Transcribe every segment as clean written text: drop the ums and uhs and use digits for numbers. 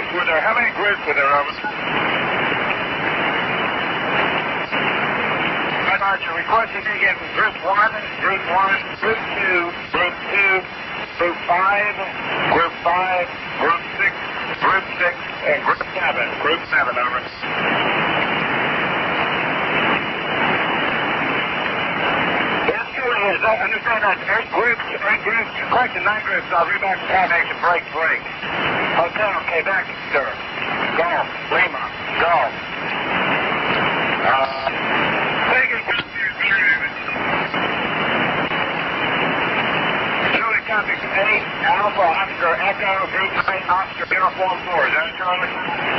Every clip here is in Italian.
were there? How many groups were there, Robert? Roger, requesting to get group 1, group 1, group 2, group 2, group 5, group 5, group 6, group 6, and group 7. Group 7, over. I understand that 8 groups, correction, 9 groups. I'll read back to combination, break. Hotel, Quebec, sir. Golf, Lima, Golf. Take it, Julie, copy 8, Alpha, Oscar, Echo, Group 9, Oscar, Uniform 4. Is that Charlie?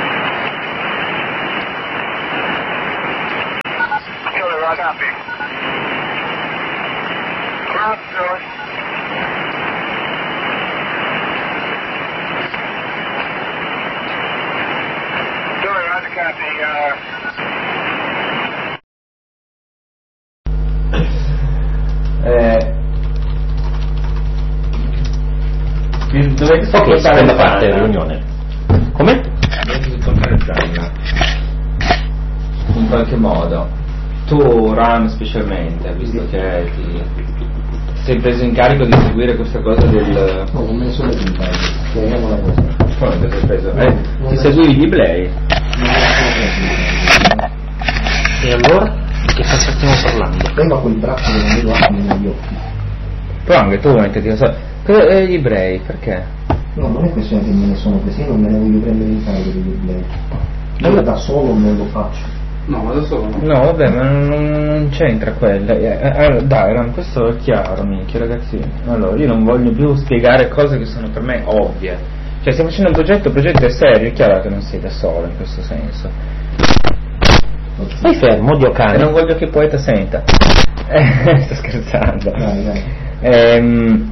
Julie, right copy. Cross, George. Julie, right to copy. Ok, seconda parte della riunione. Come? Devi toccare Gianna. In qualche modo. Tu, Ram, specialmente, visto che ti sei preso in carico di seguire questa cosa del... No, non me ne sono più incarico, chiariamo la cosa. Come ti sei preso? Ti seguivi gli Blay? E allora? Di che cosa stiamo parlando? Prima quel braccio che non vedo attimo negli occhi. Però anche tu mettiti a so. Gli ebrei, perché? No, non è questione che me ne sono presi, io non me ne voglio prendere in carico degli ebrei. Io da solo non lo faccio. No, ma da solo no. No, vabbè, ma non c'entra quella. Dai, Ram, questo è chiaro, minchia, ragazzi. Allora, io non voglio più spiegare cose che sono per me ovvie. Cioè, stiamo facendo un progetto, il progetto è serio, è chiaro che non sei da solo in questo senso. Stai fermo, Dio cane. E non voglio che il poeta senta. Sto scherzando. Dai.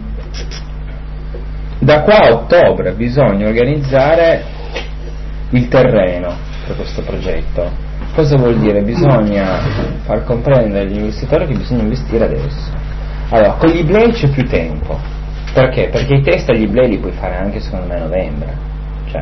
Da qua a ottobre bisogna organizzare il terreno per questo progetto. Cosa vuol dire? Bisogna far comprendere agli investitori che bisogna investire adesso. Allora, con gli eBay c'è più tempo. Perché? Perché i test agli eBay li puoi fare anche secondo me a novembre. Cioè,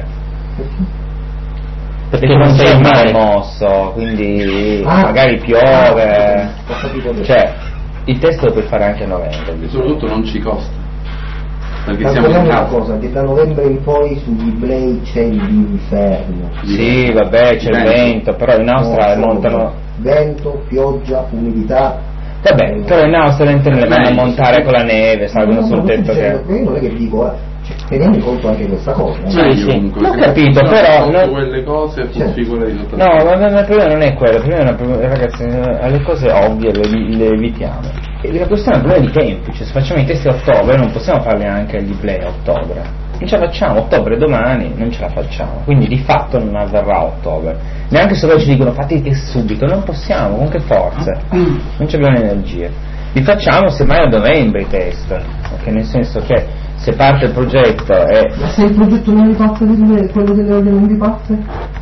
perché non sei il mare mosso, quindi magari piove. Cioè, il test lo puoi fare anche a novembre. E soprattutto non ci costa. Perché siamo in Calcoliamo una casa. cosa, che da novembre in poi sugli Blay c'è l'inferno. Sì, vabbè, c'è il vento, però in Austria montano... Vento, pioggia, umidità. Vabbè, però in Austria le vanno a montare con la neve, salgono sul tetto che... Io non è che dico, teniamo in conto anche questa cosa. Sì. Ho capito, però... Non quelle cose, tu figurati sotto. No, ma il problema non è quello, il problema è, ragazzi, alle cose ovvie le evitiamo. E la questione è il problema di tempi, cioè se facciamo i test a ottobre non possiamo farli anche agli play a ottobre. Non ce la facciamo, ottobre domani non ce la facciamo, quindi di fatto non avverrà a ottobre. Neanche se loro ci dicono fate i test subito, non possiamo, con che forze? Non ci abbiamo energie. Li facciamo semmai a novembre i test, perché nel senso che se parte il progetto e... Ma se il progetto non vi parte quello delle olie non vi parte?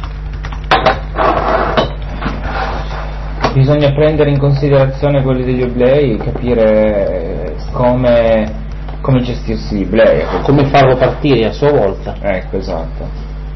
Bisogna prendere in considerazione quelli degli oblei, capire come gestirsi gli oblei. Come farlo partire a sua volta. Ecco, esatto.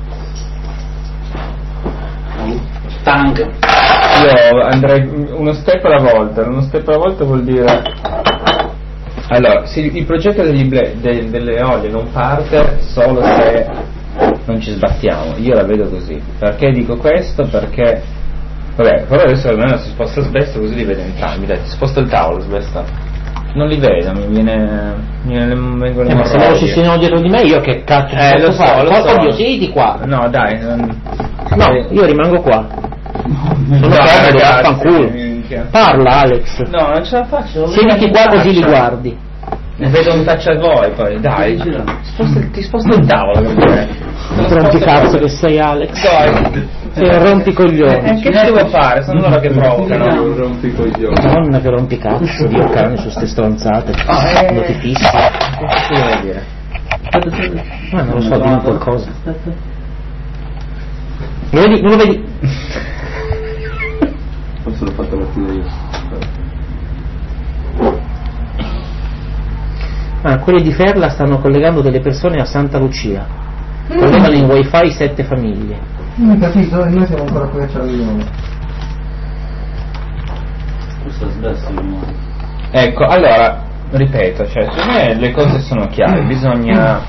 Tang. Io andrei uno step alla volta vuol dire... Allora, se il progetto delle olie non parte solo se non ci sbattiamo, io la vedo così. Perché dico questo? Perché... Vabbè, però adesso almeno si sposta Sbesta così li vedo entrambi. Dai, ti sposto il tavolo, Sbesta. Non li vedo, vengono Ma se loro ci sono dietro di me, io che cazzo lo so. Oddio, siedi qua. No, dai. No, io rimango qua. Sono comodo, vaffanculo. Parla, Alex. No, non ce la faccio. Siediti qua così li guardi. Ne vedo un taccio a voi poi, dai. Ti sposto il tavolo, capire? Rompicazzo che sei, Alex. Dai. Sei un rompicoglioni. Che devo fare? Sono loro che provocano. Non rompicoglioni. Madonna che rompicazzo, Dio cane su ste stronzate. Lo ti fissi. Che vuoi dire? Ma non lo so, dimmi qualcosa. Non lo vedi? Forse l'ho fatto mattina io. Quelli di Ferla stanno collegando delle persone a Santa Lucia. collegano in wifi 7 famiglie. Capito? E noi siamo ancora qui a Ciaviglione. Questo sbasso Ecco, allora, ripeto, cioè, secondo me le cose sono chiare, bisogna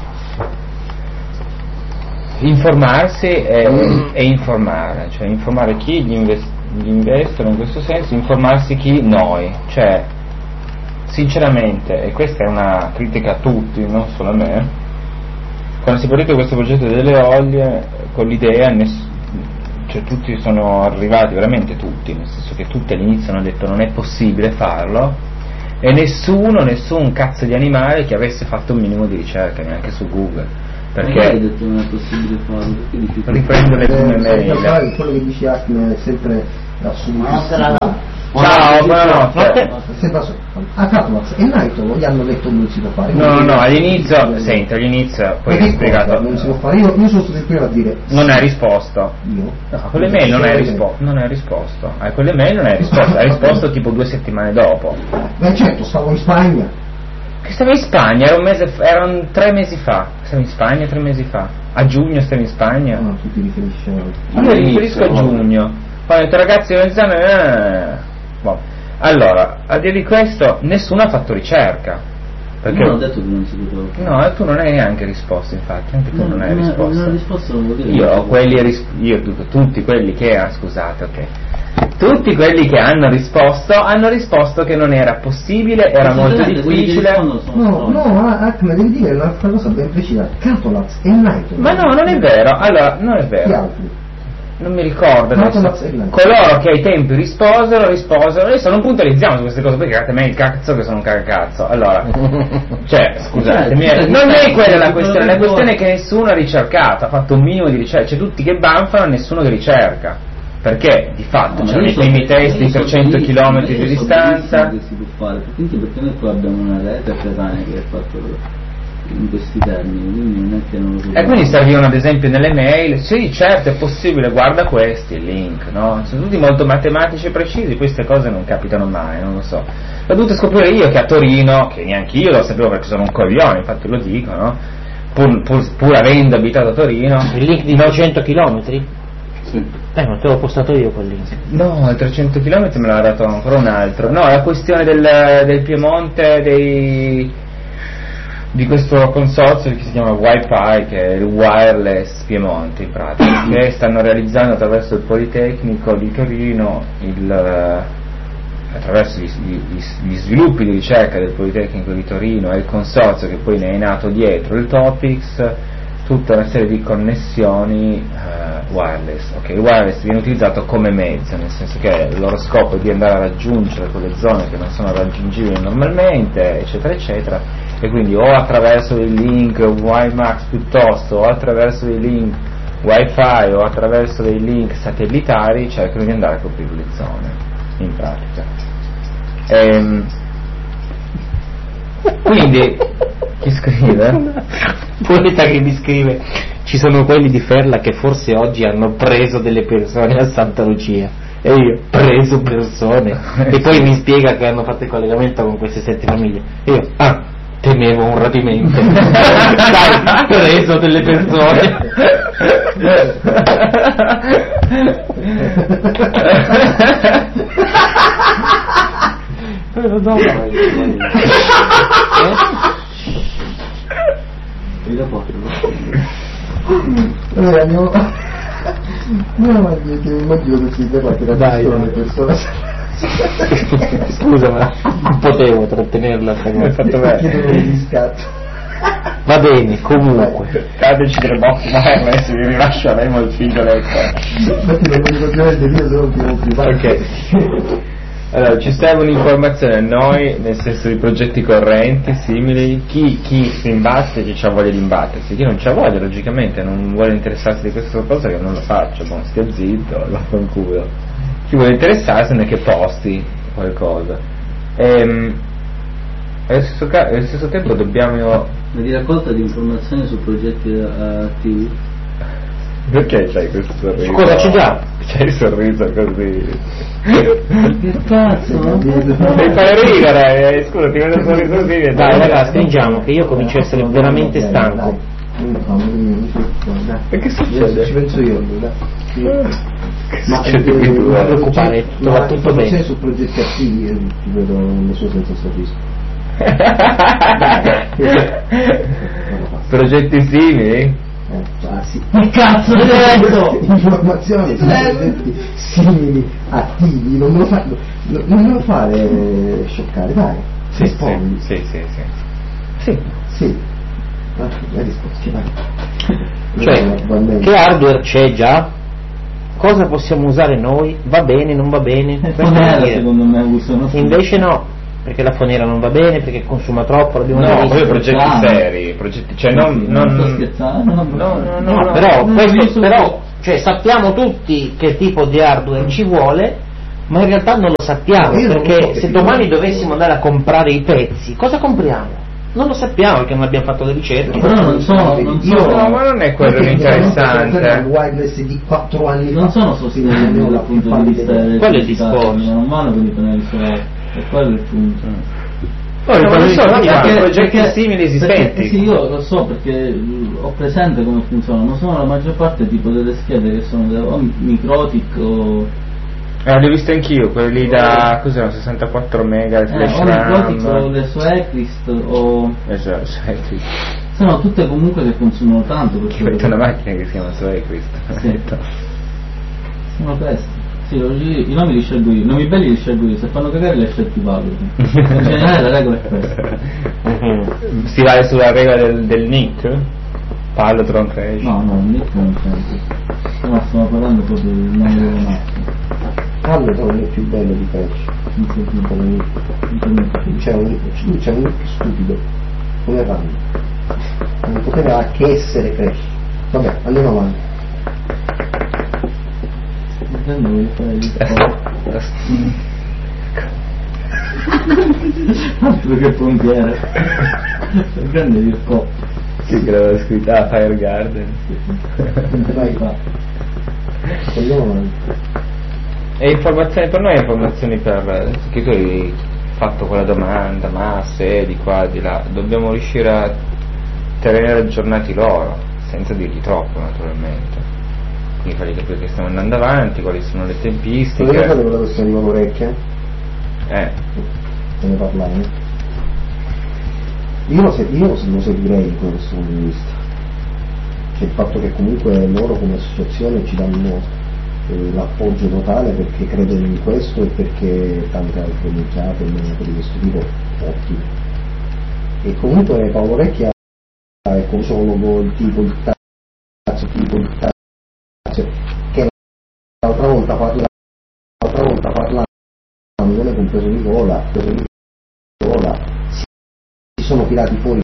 informarsi e informare, cioè informare chi gli investono in questo senso, informarsi chi noi, cioè sinceramente, e questa è una critica a tutti, non solo a me, quando si è partito questo progetto delle olio con l'idea, cioè tutti sono arrivati, veramente tutti, nel senso che tutti all'inizio hanno detto non è possibile farlo, e nessun cazzo di animale che avesse fatto un minimo di ricerca, neanche su Google, perché hai detto non è possibile farlo, riprendo le tue mail. Quello che dici Acme è sempre assoluto. Ciao, buonanotte. Catolaz e Naito gli hanno detto non si può fare. No, all'inizio poi hai spiegato. Non si può fare, io sono stato il primo a dire. Non hai risposto. Io? No, a quelle mail non hai risposto. A quelle mail non hai risposto, hai risposto tipo 2 settimane dopo. Beh certo, stavo in Spagna. Che stavi in Spagna? Erano 3 mesi fa. Stavi in Spagna 3 mesi fa. A giugno stavi in Spagna? No, tu ti riferisci a... Io riferisco a giugno. Poi ho detto ragazzi l'esame. Allora, a dire di questo, nessuno ha fatto ricerca. Perché non ho detto che non si poteva. No, tu non hai neanche risposto, infatti, anche tu non hai risposto. Non ho risposto, non vuol dire. Tutti quelli che tutti quelli che hanno risposto che non era possibile, era molto difficile. Acme devi dire una cosa ben precisa, Catolaz e Naito. Ma no, non è vero, allora, non è vero. Gli altri? Non mi ricordo adesso. Coloro che ai tempi risposero, adesso non puntualizziamo su queste cose perché cagate me il cazzo che sono un cagacazzo. Allora, cioè, scusatemi, non è quella la questione è che nessuno ha ricercato, ha fatto un minimo di ricerca, c'è tutti che banfano e nessuno che ricerca. Perché di fatto c'erano i primi testi per 100 km di distanza. Che si può fare, perché noi qua abbiamo una rete Catania che è fatto in questi termini, quindi non è che non lo so. E quindi servivano ad esempio nelle mail, sì certo è possibile, guarda questi, il link, no? Sono tutti molto matematici e precisi, queste cose non capitano mai, non lo so. L'ho dovuto scoprire io che a Torino, che neanche io lo sapevo perché sono un coglione, infatti lo dico, no? Pur avendo abitato a Torino. Il link di 900 km? Sì. Ma te l'ho postato io quel link. No, 300 km me l'ha dato ancora un altro. No, la questione del Piemonte, di questo consorzio che si chiama Wi-Fi, che è il Wireless Piemonte in pratica, che stanno realizzando attraverso il Politecnico di Torino, attraverso gli sviluppi di ricerca del Politecnico di Torino e il consorzio che poi ne è nato dietro, il Topics, tutta una serie di connessioni wireless. Il wireless viene utilizzato come mezzo, nel senso che il loro scopo è di andare a raggiungere quelle zone che non sono raggiungibili normalmente, eccetera eccetera, e quindi o attraverso dei link WiMAX piuttosto, o attraverso dei link Wi-Fi, o attraverso dei link satellitari cercano di andare a coprire le zone in pratica. Quindi chi scrive? Poeta che mi scrive: ci sono quelli di Ferla che forse oggi hanno preso delle persone a Santa Lucia. E io, preso persone? E poi mi spiega che hanno fatto il collegamento con queste 7 famiglie. E io, temevo un rapimento. Dai, preso delle persone. Però no, allora andiamo. No, ma ti immagino che si deve qualche persone. Scusa, ma non potevo trattenerla. Va bene, comunque. Cadeci del box wireless, vi rilasceremo il figlioletto. Infatti non voglio continuare il video, se non ti Ok. Allora, ci serve un'informazione a noi, nel senso di progetti correnti, simili, chi si imbatte, chi ha voglia di imbattersi, chi non c'ha voglia, logicamente, non vuole interessarsi di questa cosa che non lo faccio, stia zitto, lo fanculo. Chi vuole interessarsene che posti qualcosa. E allo stesso tempo dobbiamo... Di raccolta di informazioni su progetti attivi. Perché c'hai questo sorriso? Cosa c'è già? C'hai il sorriso così. Che cazzo? Devi fare ridere, scusa, ti vedo il sorriso così. Dai ragazzi, stringiamo che io comincio a essere veramente stanco. E che succede? Ci penso io allora. Ma Non preoccupare, va tutto bene. Se su progetti attivi ti vedo le sue senza sorriso. Progetti simili? Sì. Che cazzo hai detto? Informazioni su progetti simili, attivi, non me lo fare scioccare, dai. Rispondi. Sì. Sì. La risposta, dai. Cioè, che hardware c'è già? Cosa possiamo usare noi? Va bene, non va bene? Fonera secondo me usano. Invece no, perché la fonera non va bene, perché consuma troppo, l'abbiamo già No, visto. poi progetti seri, cioè non sto scherzando. No, però cioè, sappiamo tutti che tipo di hardware ci vuole, ma in realtà non lo sappiamo, Io non perché so che se tipo domani di- dovessimo andare a comprare i pezzi, cosa compriamo? Non lo sappiamo perché non abbiamo fatto le ricerche. Però non sono No, ma non è quello l'interessante. Il wireless di 4 anni non fa. sono sostenibili dal punto di vista Quello è il discorso. non vanno per i pannelli solari, e quello è il punto. Poi non sono Perché- progetti perché- simili perché- esistenti. sì, io lo so perché ho presente come funzionano, sono la maggior parte tipo delle schede che sono o Microtik o Li ho visto anch'io, quelli lì da cos'erano 64 mega flash o Microtik o RAM. le Soecrist o Esatto, sono tutte comunque che consumano tanto ci mette una macchina che si chiama Soecrist. Sì. Sono questi. Sì, i nomi li scelgo io, i nomi belli li scelgo io, se fanno cagare li scelti Paolo. In generale la regola è questa. Si va sulla regola del nick? Palotron Crash. No, il nick non c'è. No, stiamo parlando proprio del nome delle macchine. Allora non è più bello di Crash. Non so più C'è un nick stupido come Rand. Non poteva che essere Crash. Vabbè, andiamo avanti. voglio fare il altro che pompiere. Grande il coppo. Sì, che l'aveva scritta Fire Garden. Vai qua. Andiamo avanti. E informazioni per noi, informazioni per che tu hai fatto quella domanda, ma se di qua di là, dobbiamo riuscire a tenere aggiornati loro, senza dirgli troppo naturalmente. Quindi fargli capire che stiamo andando avanti, quali sono le Se io tempistiche. fate quella questione di Valorecchia, Eh, se ne parlare. Io lo seguirei da questo punto di vista. Cioè il fatto che comunque loro come associazione ci danno l'appoggio totale perché credono in questo e perché tante altre minchiate di questo tipo ottime. E comunque Paolo Recchia è consologo, il tipo, il tazzo, che l'altra volta parlando, non è compreso Nicola, si sono tirati fuori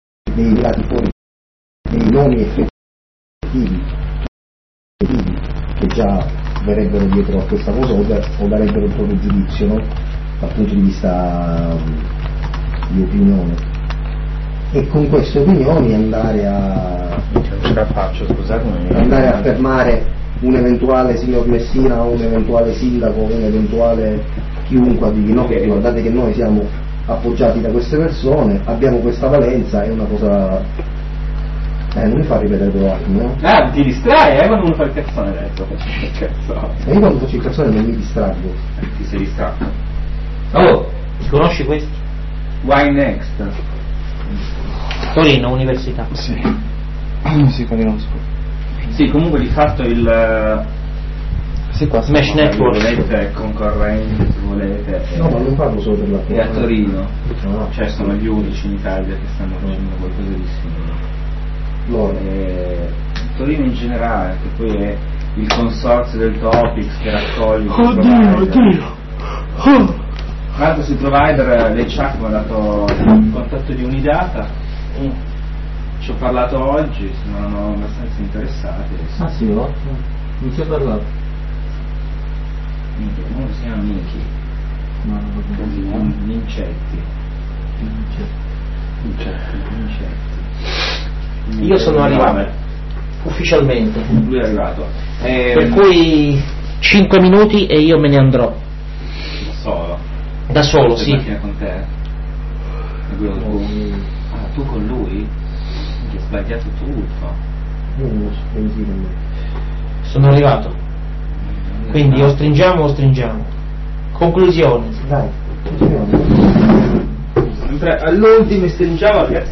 dei nomi effettivi che già verrebbero dietro a questa cosa o darebbero il proprio giudizio, no? Dal punto di vista di opinione, e con queste opinioni andare a non ce la faccio, scusatemi. andare a fermare un eventuale signor Messina o un eventuale sindaco, un eventuale chiunque a dire no, guardate che noi siamo appoggiati da queste persone, abbiamo questa valenza, è una cosa. Non mi fa ripetere due attimi, no? Ti distrai, quando uno fa il cazzone adesso. Cazzo. E io quando faccio il cazzone non mi distraggo. Ti sei distratto. Oh, conosci questi? Why next? Torino, università. Sì, quelli non so. Sì, comunque di fatto il Sì, qua Smash se Network. volete concorrente, se volete, No, ma non parlo solo per la è a Torino. No. Cioè sono gli unici in Italia che stanno facendo qualcosa di simile. Loro. Torino in generale, che poi è il consorzio del Topics che raccoglie tra l'altro sui provider le chat mi ha dato il contatto di Unidata, ci ho parlato oggi, sono abbastanza interessati. Ah sì, ottimo. Mi ci hai parlato? Uno si chiama Miki, No, non lo so. Mincetti. Io sono arrivato ufficialmente, Lui è arrivato. per cui 5 minuti e io me ne andrò Solo. da solo, Sei sì. macchina con te? E quello tu? Ah, tu con lui? Che è sbagliato tutto. Io non so pensare. Sono arrivato. Quindi o stringiamo. Conclusione. Dai, Sempre all'ultimo stringiamo, ragazzi.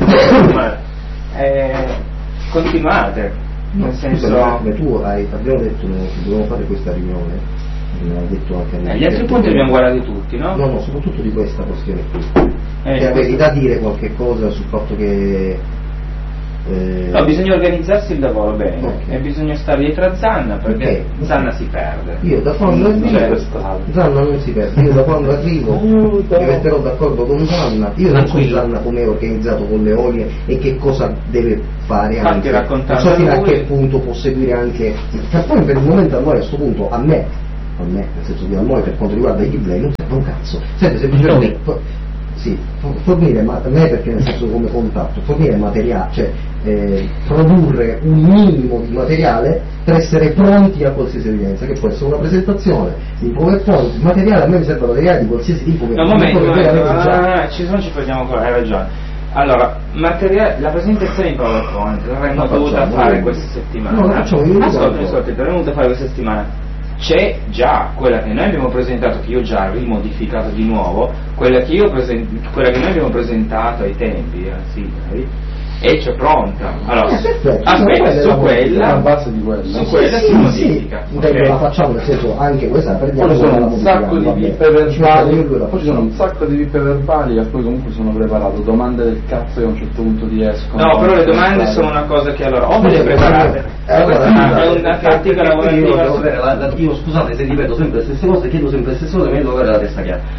Continuate. Nel senso. tu abbiamo detto che dobbiamo fare questa riunione. Me l'hai detto anche a me. Gli altri punti li abbiamo guardati tutti, no? No, soprattutto di questa questione qui. E avevi da dire qualche cosa sul fatto che no, bisogna organizzarsi il lavoro bene, Ok. e bisogna stare dietro a Zanna, perché Ok. Zanna si perde. io da quando arrivo Zanna non si perde, io da quando arrivo mi metterò d'accordo con Zanna, io non so Zanna come è organizzato con le olie e che cosa deve fare, Infatti anche raccontarlo non so fino a a lui. che punto può seguire anche, che poi per il momento a noi a questo punto a me nel senso di a noi per quanto riguarda i giveaway non serve un cazzo, serve semplicemente fornire a me, perché nel senso come contatto, fornire materiale, cioè produrre un minimo di materiale per essere pronti a qualsiasi evidenza, che può essere una presentazione di PowerPoint, materiale, a me mi serve materiale di qualsiasi tipo che No, un momento, ci fermiamo qua, hai ragione. Allora, la presentazione in PowerPoint l'avremmo dovuta fare questa settimana. No, la facciamo io. Ascolta, l'avremmo dovuta fare questa settimana. C'è già quella che noi abbiamo presentato, che io ho già rimodificato di nuovo, quella che noi abbiamo presentato ai tempi, e c'è pronta. Allora, aspetta, su quella base di quella. Su quella si modifica. La facciamo nel senso anche questa prendiamo Poi ci sono la un sacco di modifichiamo, vippe verbali, vabbè. poi ci sono un sacco di vippe verbali a cui comunque sono preparato, domande del cazzo che a un certo punto ti escono. No, però le domande sono una cosa che allora o ve le preparate, è una tattica lavorativa. Io scusate se ripeto sempre le stesse cose, chiedo sempre le stesse cose, ma io devo avere la testa chiara.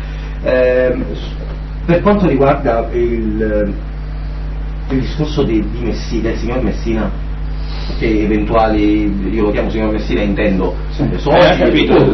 Per quanto riguarda il discorso del signor Messina, che eventuali, io lo chiamo signor Messina, intendo capito.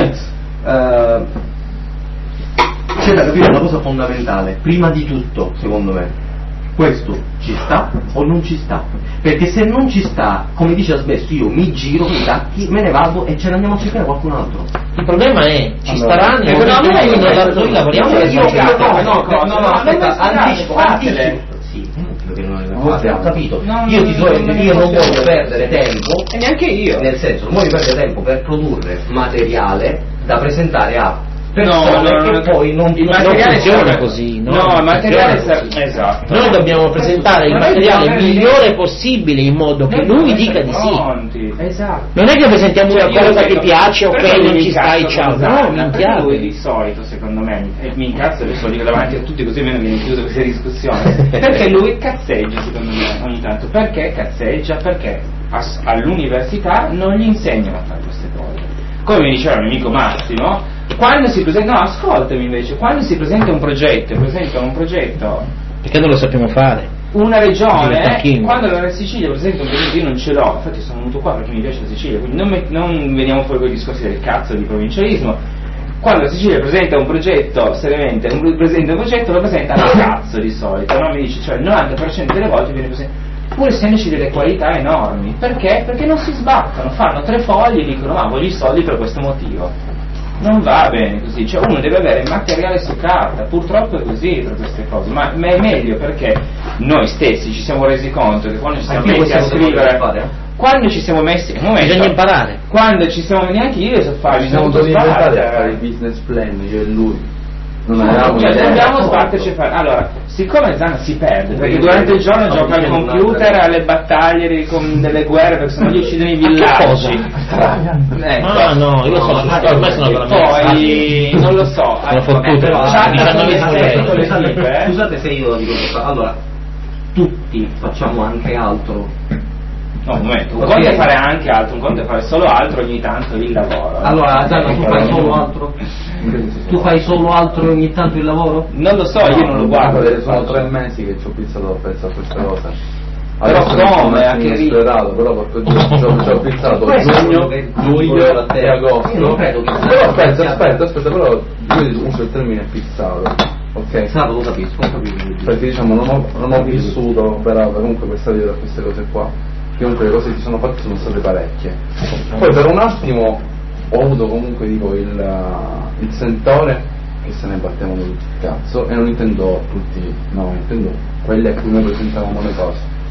C'è da capire una cosa fondamentale, prima di tutto, secondo me, questo ci sta o non ci sta? Perché se non ci sta, come dice Asbesto, io mi giro con i tacchi, me ne vado e ce ne andiamo a cercare qualcun altro. Il problema è, ci starà nel no, noi lavoriamo anticipo. Sì, ho capito. Io non voglio perdere tempo, E neanche io. nel senso, non voglio perdere tempo per produrre materiale da presentare a persone che poi non funziona così, no? No, il materiale esatto. Noi dobbiamo presentare il materiale migliore possibile in modo che lui dica di sì. Esatto. Non è che presentiamo una Io cosa dico, che piace o perché che non mi ci sta e incazzo ciao. con No, Zanna? Perché minchia. lui di solito, secondo me, mi incazzo adesso lo dico davanti a tutti così almeno viene chiusa questa discussione. Perché lui cazzeggia, secondo me, ogni tanto. Perché cazzeggia? Perché all'università non gli insegnano a fare queste cose. Come mi diceva il mio amico Massimo, quando si presenta, no, ascoltami invece, quando si presenta un progetto, Perché non lo sappiamo fare? una regione, Diventa quando la Sicilia presenta un progetto, io non ce l'ho, infatti sono venuto qua perché mi piace la Sicilia, quindi non veniamo fuori con i discorsi del cazzo di provincialismo. Quando la Sicilia presenta un progetto seriamente, lo presenta a cazzo di solito, no? Mi dice, cioè il 90% delle volte viene presentato, pur essendoci delle qualità enormi. Perché? Perché non si sbattono, fanno 3 fogli e dicono ma voglio i soldi per questo motivo. Non va bene così, cioè uno deve avere materiale su carta, purtroppo è così per queste cose, ma è meglio perché noi stessi ci siamo resi conto che quando ci siamo messi a scrivere, quando ci siamo messi, un momento, Bisogna imparare. quando ci siamo, neanche io so fare, Ci siamo dovuti inventare a fare il business plan, io e lui. Non avevamo cioè idea. dobbiamo sbatterci a fare. Allora, siccome Zanna si perde perché durante il giorno gioca al computer, alle battaglie delle guerre, perché sennò gli uccidono i villaggi. Ah no, io sono ormai sono veramente. Poi non lo so, Sono fottuto. Scusate se io dico questo, allora tutti facciamo anche altro. No, un momento, un conto è fare anche altro, un conto è fare solo altro ogni tanto il lavoro. Allora Zanna, tu fai solo altro? Tu fai solo altro ogni tanto il lavoro? Non lo so, io non lo guardo. Sono 3 mesi che ci ho pizzato a pezzo a queste cose. Però come? A che ritmo? Però perché ci ho pizzato giugno e agosto. Io non credo che Però aspetta, però io uso il termine pizzato. Ok? Stato lo capisco, Perché diciamo non ho vissuto per comunque questa vita da queste cose qua. Comunque le cose che si sono fatte sono state parecchie. Poi per un attimo ho avuto comunque dico il sentore che se ne battevano tutti il cazzo, e non intendo tutti, no, intendo quelli a cui noi presentavamo le cose.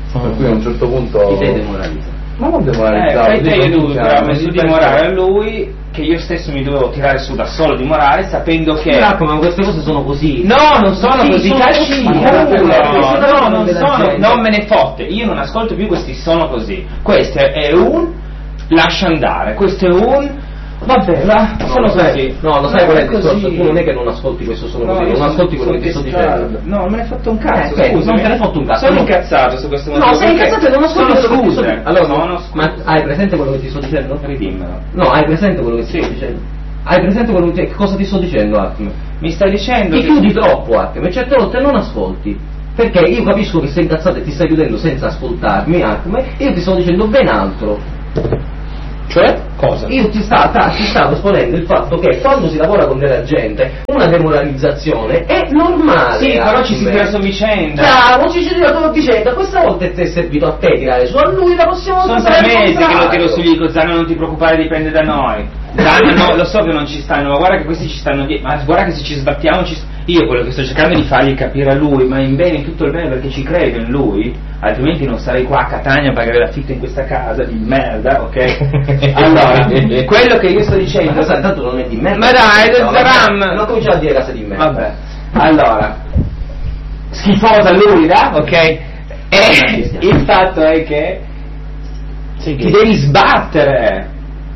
Per cui a un certo punto... Ti sei demoralizzato. Ma non demoralizzato. Io ho messo di morale a lui, che io stesso mi dovevo tirare su da solo di morale, sapendo che... Ma queste cose sono così. No, non sono Sì, così, sono cazzi, così. no, non sono, non me ne fotte, io non ascolto più questi sono così. Questo è un lascia andare, questo è un vabbè, sono così. No, lo sai qual è il così. discorso? Tu non è che non ascolti questo sono No, così, io non ascolti quello che ti sto dicendo. No, non me ne hai fatto un cazzo, non scusami. te ne hai fatto un cazzo. Sono No. incazzato su questo motivo. No, sei perché incazzato e non ascolti quello che ti sto scuse. dicendo. Allora, Sono ma hai presente quello che ti sto dicendo? Ridimmelo. No, hai presente quello che ti sto dicendo? Hai presente quello che cosa ti sto dicendo, Attimo? Mi stai dicendo Ti chiudi troppo, Attimo, e certe volte non ascolti. Perché io capisco che sei incazzato e ti stai chiudendo senza ascoltarmi, Attimo, e io ti sto dicendo ben altro. Cioè? Cosa? Io ti stavo esponendo il fatto che quando si lavora con della gente una demoralizzazione è normale. Sì, però ci si Attimo. tira su vicenda. Bravo, ci tira su vicenda, questa volta ti è servito a te tirare su a lui, la prossima volta Sono sarà 3 il mesi che lo contrario. tiro su lì, con Zanno non ti preoccupare, dipende da noi. Zanno no, lo so che non ci stanno, ma guarda che questi ci stanno dietro, ma guarda che se ci sbattiamo io quello che sto cercando di fargli capire a lui, ma in bene, in tutto il bene, perché ci credo in lui, altrimenti non sarei qua a Catania a pagare l'affitto in questa casa di merda, ok? Allora, quello che io sto dicendo... La casa tanto non è di merda. Ma dai, del Zaram! Non cominciare a dire casa di merda. Vabbè, allora, schifosa lui, da? Ok? E il fatto è che ti devi sbattere.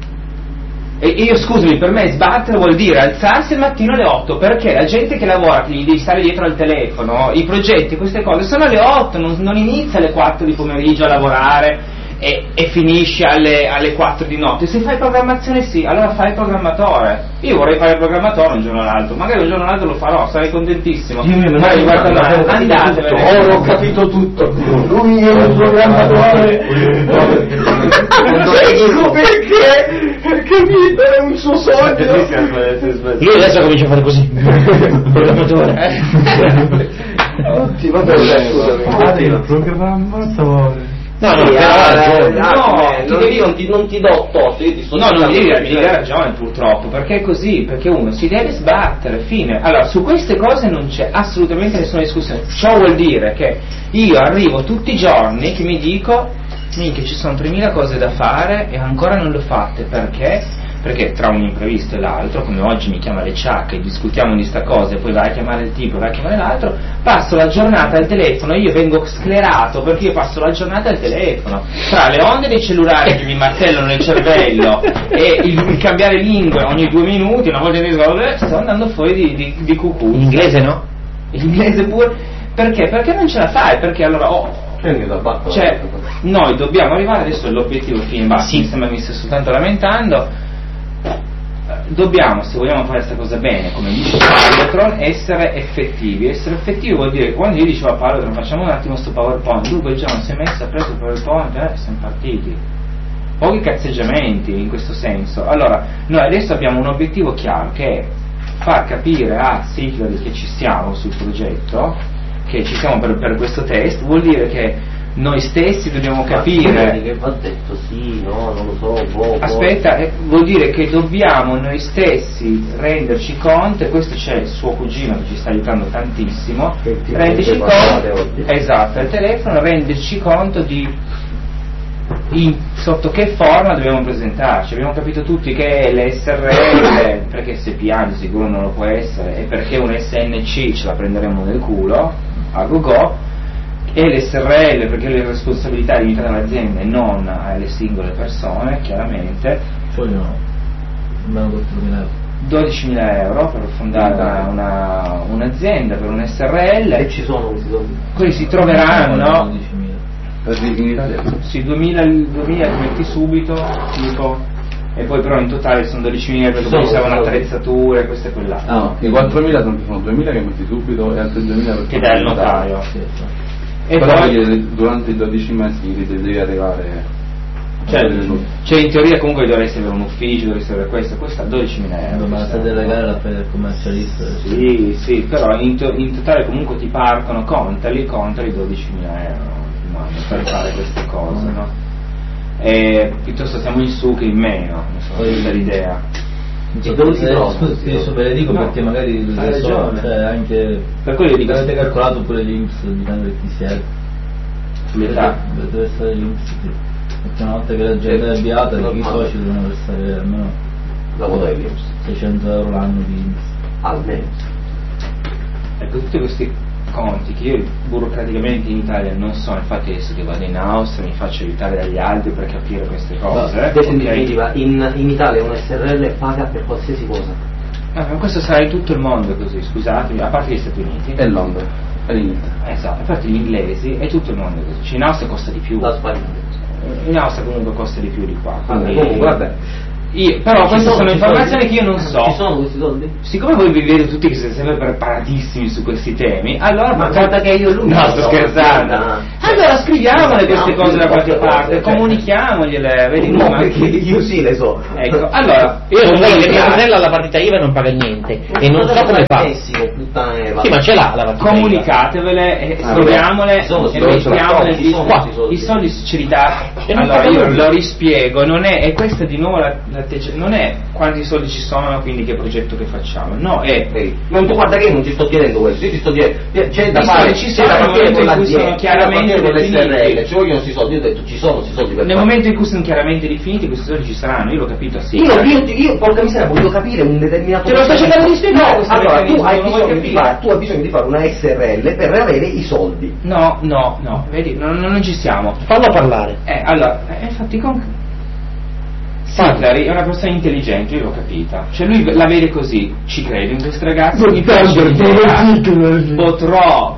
E io, scusami, per me sbattere vuol dire alzarsi al mattino alle 8, perché la gente che lavora, che gli devi stare dietro al telefono, i progetti, queste cose, sono alle 8, non inizia alle 4 di pomeriggio a lavorare e finisci alle 4 di notte. Se fai programmazione sì, allora fai il programmatore. Io vorrei fare il programmatore un giorno o l'altro, magari un giorno o l'altro lo farò, sarei contentissimo. Magari guarda, andatevene. Ora ho capito tutto. Lui è un programmatore. Ecco perché vivere è un suo sogno. Lui adesso comincia a fare così. Programmatore. Tutti, vabbè, scusami. Programmatore. No, non ti do torto, io ti sto No, non mi dicendo devi dare ragione purtroppo, perché è così, perché uno si deve sbattere, fine. Allora, su queste cose non c'è assolutamente nessuna discussione. Ciò vuol dire che io arrivo tutti i giorni che mi dico, minchia, ci sono 3000 cose da fare e ancora non le ho fatte, perché? Perché tra un imprevisto e l'altro, come oggi mi chiama le ciacche, discutiamo di sta cosa e poi vai a chiamare il tipo, vai a chiamare l'altro, passo la giornata al telefono, io vengo sclerato perché io passo la giornata al telefono, tra le onde dei cellulari che mi martellano nel cervello e il cambiare lingue ogni 2 minuti, una volta che sto andando fuori di cucù. In inglese no? In inglese pure, perché? Perché non ce la fai, perché allora cioè, noi dobbiamo arrivare, adesso l'obiettivo fine, basta, mi sembra mi stia soltanto lamentando. Dobbiamo, se vogliamo fare questa cosa bene, come dice Paolo, essere effettivi. Essere effettivi vuol dire che quando io dicevo a Paolo facciamo un attimo sto PowerPoint, lui quel giorno si è messo, ha preso il PowerPoint, siamo partiti. Pochi cazzeggiamenti in questo senso. Allora, noi adesso abbiamo un obiettivo chiaro, che è far capire a Sigler che ci siamo sul progetto, che ci siamo per questo test, vuol dire che noi stessi dobbiamo capire che va detto sì, no, non lo so, aspetta, vuol dire che dobbiamo noi stessi renderci conto, e questo c'è il suo cugino che ci sta aiutando tantissimo, renderci conto, esatto, al telefono, renderci conto di sotto che forma dobbiamo presentarci. Abbiamo capito tutti che l'SRL, perché SPA di sicuro non lo può essere, e perché un SNC ce la prenderemo nel culo a go-go, e l'SRL perché le responsabilità limitate all'azienda e non alle singole persone, chiaramente. Poi no, almeno 4.000 12.000 euro per fondare un'azienda, per un SRL, e ci sono questi soldi. quelli si troveranno 12.000. In Italia? sì, 2.000 li metti subito, tipo, e poi però in totale sono 12.000 perché poi servono attrezzature, questo e quell'altro. Ah, ok. I 4.000 sono 2.000 che metti subito e altri 2.000 per Che dà il notaio. Sì, sì. E però poi durante i 12 mesi devi arrivare, cioè in teoria comunque dovresti avere un ufficio, dovresti avere questo a 12.000 euro. Ma la sede legale la fai del commercialista. Sì, però in totale comunque ti partono, contali 12.000 euro per fare queste cose, no? E piuttosto siamo in su che in meno, non so, questa è l'idea. Scusa, ti ve le dico perché magari hai ragione. cioè anche Per quello io dico, avete calcolato pure l'INPS, dipende da chi siete. l'età. Deve essere l'INPS, perché una volta che la gente è avviata, i soci devono versare almeno La quota dell'INPS. 600 euro l'anno di INPS. Almeno. Ecco, tutti questi conti che io burocraticamente in Italia non so, infatti adesso che vado in Austria mi faccio aiutare dagli altri per capire queste cose. Adesso in definitiva, in Italia un SRL paga per qualsiasi cosa. Ma questo sarà in tutto il mondo così, scusatemi, a parte gli Stati Uniti. E Londra. E l'Inghilterra. Esatto, a parte gli inglesi e tutto il mondo così. Cioè, in Austria costa di più. La Spagna. In Austria comunque costa di più di qua. Quindi, Comunque, vabbè. Però queste sono informazioni che io non so. Ci sono questi soldi? Siccome voi vi vedete tutti che siete sempre preparatissimi su questi temi, allora Ma guarda che io e lui no, sto scherzando. Allora scriviamole queste cose da qualche parte, comunichiamogliele, vedi No, ma- perché io sì le so. Ecco, allora Io non voglio che mia sorella alla partita IVA non paga niente e non so come fa. Sì, ma ce l'ha la partita comunicatevele e scriviamole sono e soldi, mettiamole ci sono qua. soldi. I soldi ce li dà. E non Allora paga io nulla. lo rispiego, non è, e questa di nuovo non è quanti soldi ci sono, quindi che progetto che facciamo, no, è Non tu guarda che io non ti sto chiedendo questo, io ti sto chiedendo c'è da I fare, soldi ci sono c'è da nel partire momento con in cui sono l'azienda, chiaramente con l'SRL, definiti. ci vogliono questi soldi, io ho detto ci sono questi soldi per nel fare. momento in cui sono chiaramente definiti questi soldi ci saranno, io l'ho capito, sì. Io porca miseria voglio capire un determinato Te lo sto cercando di spiegare No, questo allora tu meccanismo, hai non vuoi bisogno di capire? fare, tu hai bisogno di fare una SRL per avere i soldi. No, vedi, non ci siamo. Fallo parlare. Allora, infatti Sattler è una persona intelligente, io l'ho capita. Cioè lui la vede così, ci credo in questo ragazzo, mi piace l'idea, potrò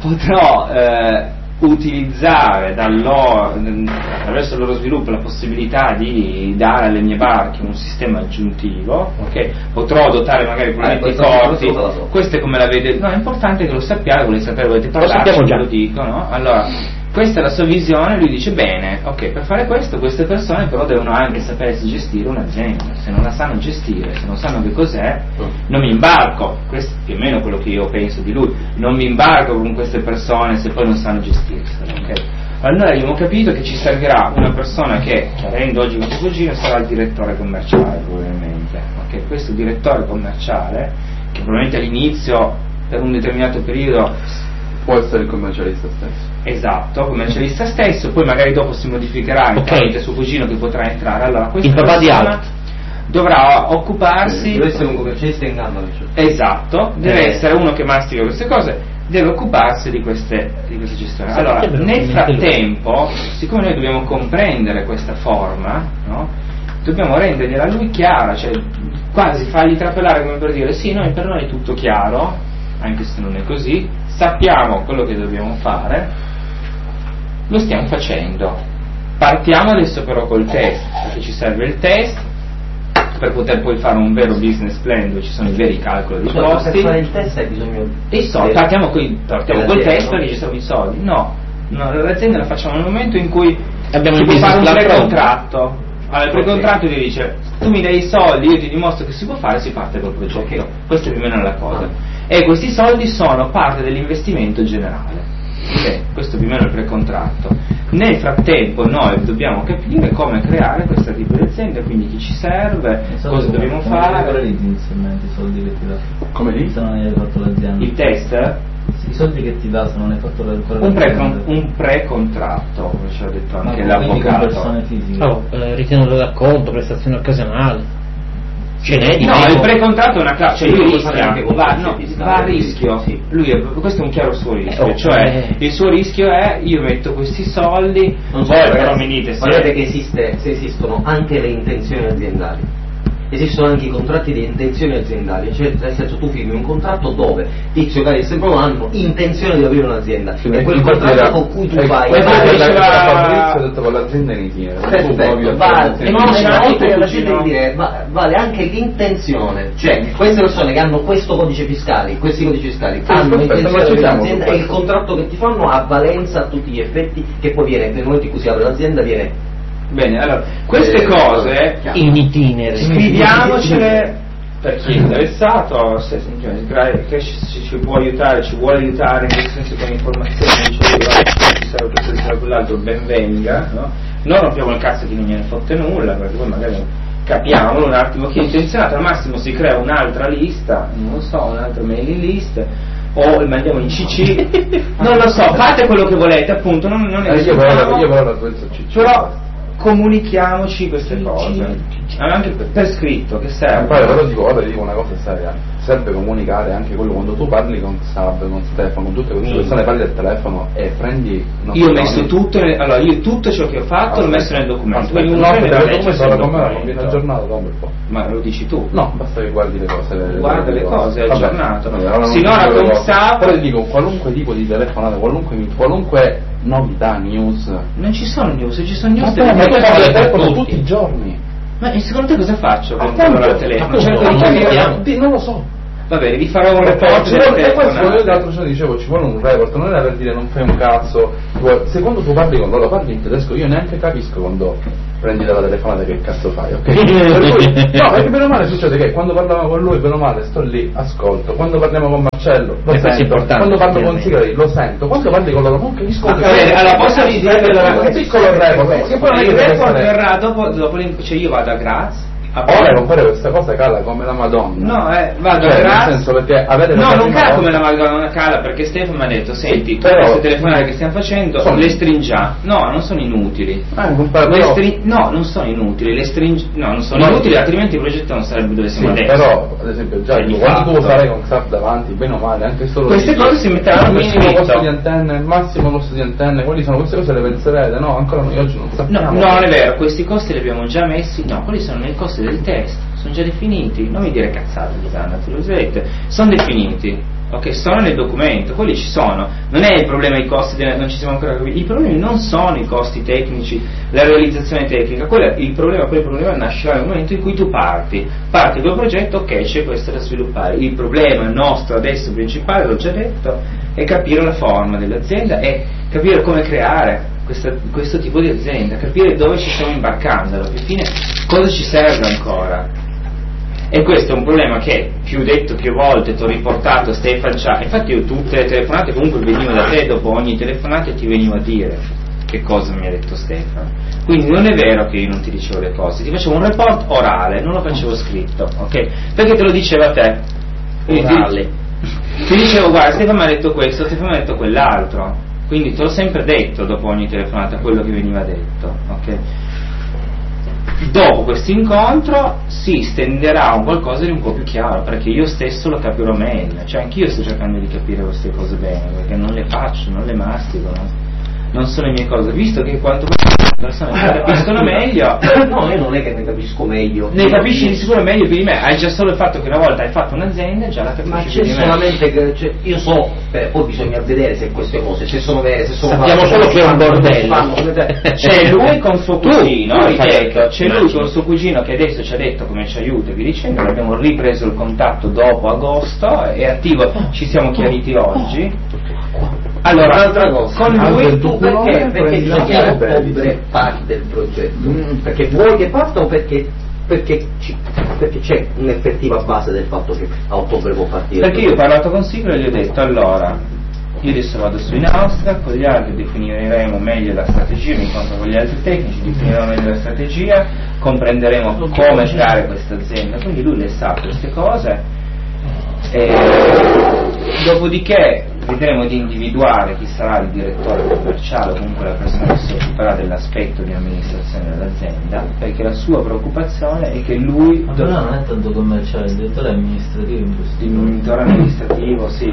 utilizzare attraverso il loro sviluppo la possibilità di dare alle mie barche un sistema aggiuntivo, ok? Potrò dotare magari probabilmente corti, questo è come la vede, no, è importante che lo sappiate, volete sapere, volete parlare, sappiamo già. lo dico, no? Allora, questa è la sua visione, lui dice bene, ok, per fare questo queste persone però devono anche sapersi gestire un'azienda, se non la sanno gestire, se non sanno che cos'è, non mi imbarco, questo è più o meno quello che io penso di lui, non mi imbarco con queste persone se poi non sanno gestirsele, ok? Allora abbiamo capito che ci servirà una persona che, chiarendo oggi con suo cugino, sarà il direttore commerciale probabilmente, ok? Questo direttore commerciale, che probabilmente all'inizio per un determinato periodo Può essere il commercialista stesso. esatto, commercialista stesso, poi magari dopo si modificherà tramite suo cugino che potrà entrare. Allora, questa Il papà di persona Alt dovrà occuparsi. Deve essere un commercialista in gamba. Esatto, deve essere uno che mastica queste cose, deve occuparsi di queste gestioni. Allora, nel frattempo, siccome noi dobbiamo comprendere questa forma, no? Dobbiamo rendergliela a lui chiara, cioè quasi fargli trapelare come per dire sì, per noi è tutto chiaro, anche se non è così, sappiamo quello che dobbiamo fare, lo stiamo facendo. Partiamo adesso però col test, perché ci serve il test per poter poi fare un vero business plan dove ci sono i veri calcoli dei costi. Per fare il test hai bisogno I soldi, partiamo col test no? perché ci sono i soldi. No, l'azienda la facciamo nel momento in cui Abbiamo si il può fare un business plan precontratto. Allora, il precontratto ti dice tu mi dai i soldi, io ti dimostro che si può fare, si parte col progetto. Questa è più o meno la cosa. E questi soldi sono parte dell'investimento generale. Ok, questo più o meno è il precontratto. Nel frattempo noi dobbiamo capire come creare questo tipo di azienda, quindi chi ci serve, cosa dobbiamo fare. Come inizialmente i soldi che ti dà? Come lì? Se non hai fatto l'azienda. Il test? I soldi che ti dà se non hai fatto ancora Un precontratto, come ci ha detto anche Ma quindi con l'avvocato. persone fisiche. ritenuto d'acconto, prestazione occasionale. Ce n'è di No, meno. il precontratto è una cioè lui Sì, rischia, anche con va fiscale, a rischio. sì. Questo è un chiaro suo rischio, ok. cioè il suo rischio è io metto questi soldi, Non so, voi ragazzi, però mi dite guardate che se esistono anche le intenzioni aziendali, esistono anche i contratti di intenzioni aziendali, cioè nel senso tu firmi un contratto dove Tizio Caio e Sempro hanno intenzione di aprire un'azienda e quel contratto con cui tu fai Fabrizio ha detto con l'azienda in itinere. perfetto, vale, oltre all'azienda di dire vale anche l'intenzione, cioè queste persone che hanno questo codice fiscale, questi codici fiscali hanno l'intenzione di aprire un'azienda e il contratto che ti fanno ha valenza a tutti gli effetti che poi viene nel momento in cui si apre l'azienda viene. Bene, allora queste cose In itinere. scriviamocele per chi è interessato, se che ci può aiutare, ci vuole aiutare in questo senso con informazioni, ci serve questo e quell'altro, ben venga, no? Noi rompiamo il cazzo che non gliene fotte nulla, perché poi magari capiamo un attimo chi è intenzionato, al massimo si crea un'altra lista, non lo so, un'altra mailing list, o mandiamo in CC, non lo so, fate quello che volete, appunto, non ne io discutiamo, però la penso CC. però comunichiamoci queste cose, anche per scritto, che serve. Poi però dico una cosa seria, serve comunicare anche quello quando tu parli con Sab, con Stefano, con tutte queste persone, parli del telefono e prendi... Io ho messo tutto, allora io tutto ciò che ho fatto l'ho messo nel documento. Quindi uno prende la legge sul documento. Viene aggiornato da un bel po'. Ma lo dici tu? No, basta che guardi le cose. Guarda le cose, è Vabbè, aggiornato. allora Sinora con Sab... Però ti dico, qualunque tipo di telefonata, qualunque novità, news... Non ci sono news, ci sono news Ma delle tu cose parli del per telefono tutti. tutti i giorni. Ma secondo te cosa faccio con il telefono? Cerco di capire. Non lo so. Va bene, vi farò un report del E poi io telefono. l'altro giorno dicevo ci vuole un report, non era per dire non fai un cazzo, se quando tu parli con loro parli in tedesco io neanche capisco quando prendi dalla telefonata che cazzo fai, ok? Per cui, no, perché bene o male succede che quando parliamo con lui bene o male sto lì, ascolto, quando parliamo con Marcello lo sento, quando parlo con Sigari lo sento, quando parli con loro non capisco. Allora posso dire un piccolo report, che poi non è che il deve report essere... verrà dopo cioè io vado a Graz. Ora non fare questa cosa cala come la Madonna. No, vado cioè, a Graz. nel senso perché avere No, non cala come la Madonna, cala perché Stefano mi ha detto, senti, sì, tutte però, queste telefonate che stiamo facendo le stringiamo. No, non sono inutili. No, non sono inutili, non sono inutili, altrimenti il progetto non sarebbe dove siamo adesso. Però, ad esempio, già quando tu sarai con SAP davanti, bene o male, anche solo queste cose si metteranno per minimo scritto. costo di antenne, massimo costo di antenne, quelli sono queste cose le penserete, no? Ancora noi oggi non sappiamo. No, non è vero, questi costi li abbiamo già messi, no, quelli sono nei costi del test, sono già definiti, non mi dire cazzate, sono definiti, ok, sono nel documento, quelli ci sono, non è il problema i costi, non ci siamo ancora capiti, i problemi non sono i costi tecnici, la realizzazione tecnica, quel problema nascerà nel momento in cui tu parti col progetto, ok, c'è questo da sviluppare, il problema nostro adesso principale, l'ho già detto, è capire la forma dell'azienda e capire come creare questo tipo di azienda, capire dove ci stiamo imbarcando, alla fine cosa ci serve ancora. E questo è un problema che più detto più volte ti ho riportato Stefano già, infatti io tutte le telefonate comunque venivo da te, dopo ogni telefonata ti venivo a dire che cosa mi ha detto Stefano, quindi non è vero che io non ti dicevo le cose, ti facevo un report orale, non lo facevo scritto, ok? Perché te lo diceva te orale, ti dicevo guarda Stefano mi ha detto questo, Stefano mi ha detto quell'altro, quindi te l'ho sempre detto dopo ogni telefonata quello che veniva detto, ok? Dopo questo incontro si stenderà un qualcosa di un po' più chiaro, perché io stesso lo capirò meglio, cioè anch'io sto cercando di capire queste cose bene, perché non le faccio, non le mastico, non sono le mie cose, visto che quanto persone ne capiscono meglio. No, io non è che ne capisco meglio. Ne capisci di sicuro meglio più di me, hai già solo il fatto che una volta hai fatto un'azienda, già la capisci. Ma più c'è di me. solamente che io so, poi bisogna vedere se queste cose, se sono vere, se sono Sappiamo solo che è un bordello. C'è lui con suo cugino, ripeto, c'è lui con suo cugino che adesso ci ha detto come ci aiuta e vi dicendo, abbiamo ripreso il contatto dopo agosto, è attivo, ci siamo chiariti oggi. Allora, un'altra cosa, con lui tu perché bisogna ottobre parti del progetto? Perché vuoi che parta o perché c'è un'effettiva base del fatto che a ottobre può partire? Perché io ho parlato con Siglo e gli ho detto allora io adesso vado su in Austria, con gli altri definiremo meglio la strategia, mi incontro con gli altri tecnici, definiremo meglio la strategia, comprenderemo come creare questa azienda, quindi lui le sa queste cose e dopodiché vedremo di individuare chi sarà il direttore commerciale o comunque la persona che si occuperà dell'aspetto di amministrazione dell'azienda, perché la sua preoccupazione è che lui ma però non è tanto commerciale, il direttore amministrativo in questo il direttore amministrativo sì,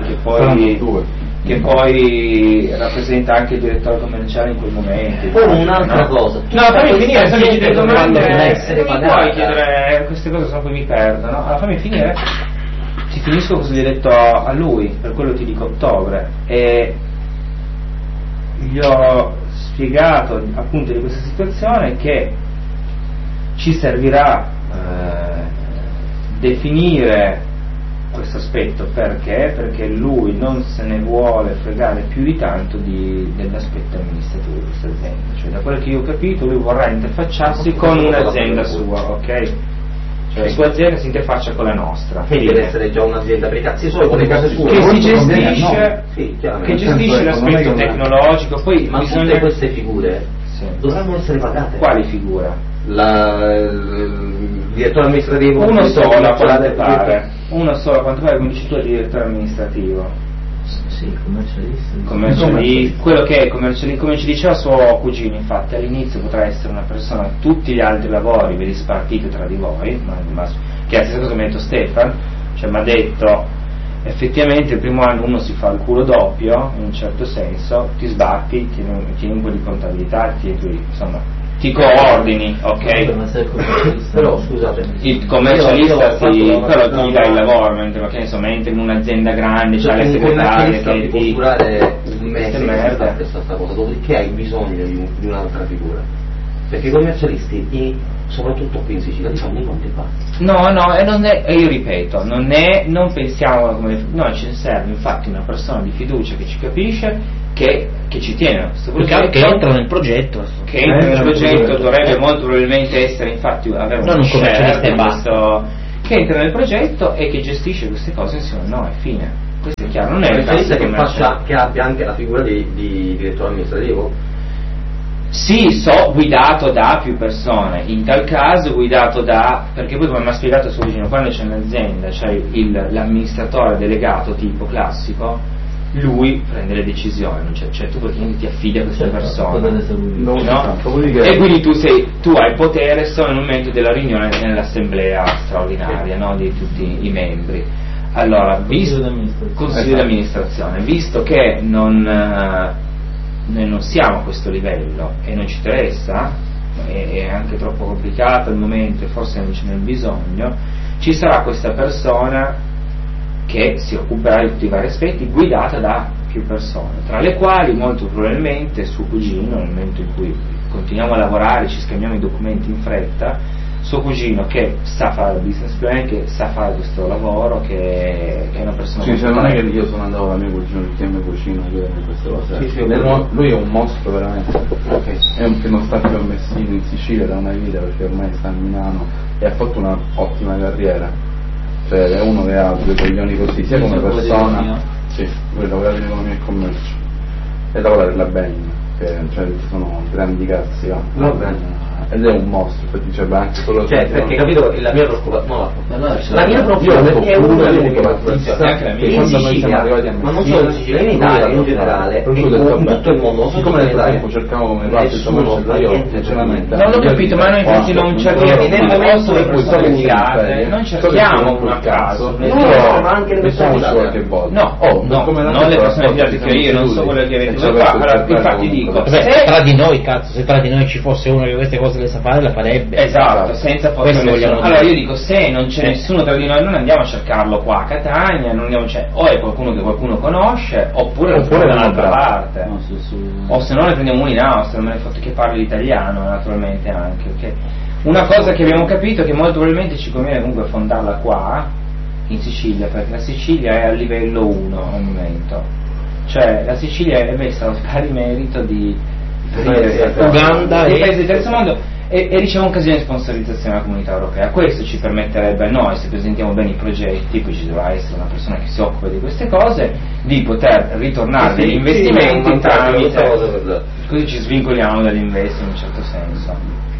che poi rappresenta anche il direttore commerciale in quel momento. Poi un'altra cosa. No, fammi finire, se mi chiedete domande deve essere non pagata. puoi chiedere queste cose, sennò poi mi perdo, no? Allora fammi finire. Ti finisco cosa gli ho detto a lui, per quello ti dico ottobre, e gli ho spiegato appunto di questa situazione che ci servirà definire questo aspetto perché lui non se ne vuole fregare più di tanto dell'aspetto amministrativo di questa azienda, cioè da quello che io ho capito lui vorrà interfacciarsi con un'azienda sua, ok? Cioè la sua azienda si interfaccia con la nostra, Quindi deve essere già un'azienda privata, sì, solo con le case sue. che si gestisce, Sì, che gestisce l'aspetto tecnologico, poi ma bisogna... tutte queste figure Sì. dovranno essere pagate. Quali figura? Il direttore amministrativo, Uno solo a quanto pare, quindi dici tu il direttore amministrativo. Sì, commercialisti. Quello che è commercialista, come ci diceva suo cugino, infatti all'inizio potrà essere una persona, tutti gli altri lavori ve li spartite tra di voi, che è la stessa cosa che mi ha detto Stefan, cioè mi ha detto effettivamente il primo anno uno si fa il culo doppio, in un certo senso, ti sbatti, tieni un po' di contabilità, ti coordini, ok? Ma se è commercialista, Però scusate, Il commercialista però gli dai il no, lavoro, mentre in un'azienda grande c'ha le un segretarie commercialista che ti può ti... durare un mese Queste che merda. fa questa cosa, dopodiché hai bisogno di un'altra figura, perché i commercialisti soprattutto qui in Sicilia ti fanno i conti bassi. No, e non è, e io ripeto, non pensiamo come... No, ci serve infatti una persona di fiducia che ci capisce, che ci tiene a questo progetto, che entra nel progetto. che entra nel progetto, dovrebbe molto probabilmente essere infatti avere Non un commercialista e basta. che entra nel progetto e che gestisce queste cose insieme a noi, fine. Questo è chiaro, non è il commercialista classico che abbia anche la figura di direttore amministrativo. Sì, guidato da più persone, in tal caso guidato da, perché poi come mi ha spiegato suo vicino, quando c'è un'azienda, c'è l'amministratore delegato tipo classico, lui prende le decisioni, cioè tu praticamente ti affidi a queste persone, no? E quindi tu hai potere solo nel momento della riunione nell'assemblea straordinaria, no? Di tutti i membri. Allora, consiglio d'amministrazione, visto che noi non siamo a questo livello e non ci interessa, è anche troppo complicato al momento e forse non ce n'è il bisogno, ci sarà questa persona che si occuperà di tutti i vari aspetti, guidata da più persone, tra le quali molto probabilmente suo cugino, nel momento in cui continuiamo a lavorare, ci scambiamo i documenti in fretta, suo cugino che sa fare il business plan, che sa fare questo lavoro, che è una persona sì, non è che io sono andato da mio cugino, perché mio cugino chiede queste cose. Sì, lui è un mostro veramente. Okay. È un primo stato a Messina in Sicilia da una vita, perché ormai sta a Milano e ha fatto una ottima carriera. Cioè è uno che ha due coglioni così, sia come persona, sì, lui lavora in economia e commercio e lavora per la Bain, che cioè sono grandi cazzi, va bene. Ed è un mostro, perché diceva anche solo perché capito la mia preoccupazione, la mia preoccupazione perché è una delle preoccupazioni in Sicilia, ma non solo in Sicilia, in Italia in generale, e in tutto il mondo, siccome nel frattempo cercavo come parte il commercio, io sinceramente non l'ho capito, ma noi infatti non cerchiamo nel momento le persone indicate, non cerchiamo un caso, ma anche le persone qualche volta. No, non le persone indicate che io non so quello che avete detto qua. Allora, infatti dico, tra di noi, cazzo, se tra di noi ci fosse uno che queste cose le sa fare, la farebbe. Esatto, senza forse nessuno. Allora io dico, se non c'è nessuno tra di noi, non andiamo a cercarlo qua a Catania, non andiamo, o è qualcuno che qualcuno conosce, oppure lo da un'altra parte. O se no ne prendiamo uno in Austria, non me ne fotte che parli l'italiano naturalmente anche, ok? Una cosa che abbiamo capito è che molto probabilmente ci conviene comunque fondarla qua in Sicilia, perché la Sicilia è a livello 1 al momento, cioè la Sicilia è messa allo pari merito di Uganda e paesi del terzo mondo e riceve un casino di sponsorizzazione della comunità europea. Questo ci permetterebbe a noi, se presentiamo bene i progetti, poi ci dovrà essere una persona che si occupa di queste cose, di poter ritornare degli investimenti tramite, così ci svincoliamo dall'investimento in un certo senso.